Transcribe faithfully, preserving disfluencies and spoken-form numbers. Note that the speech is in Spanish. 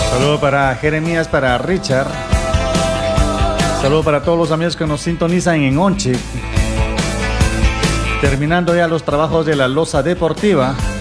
Saludo para Jeremías, para Richard. Saludo para todos los amigos que nos sintonizan en Onchi. Terminando ya los trabajos de la losa deportiva.